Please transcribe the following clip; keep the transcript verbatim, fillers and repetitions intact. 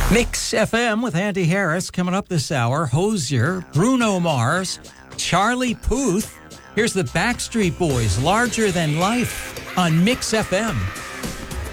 Mix F M with Andy Harris coming up this hour. Hozier, Bruno Mars, Charlie Puth. Here's the Backstreet Boys, Larger Than Life on Mix F M.